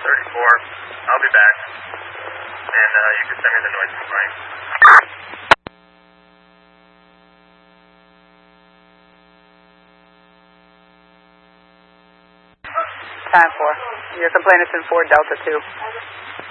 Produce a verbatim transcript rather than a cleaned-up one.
thirty-four. I'll be back. And uh, you can send me the noise complaint. Time four. Your complaint is in four Delta two.